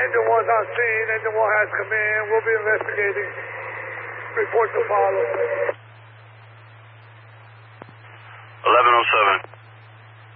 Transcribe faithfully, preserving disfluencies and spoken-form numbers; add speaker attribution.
Speaker 1: Engine one's on scene. Engine one has come in. We'll be investigating. Report to follow.
Speaker 2: eleven oh seven.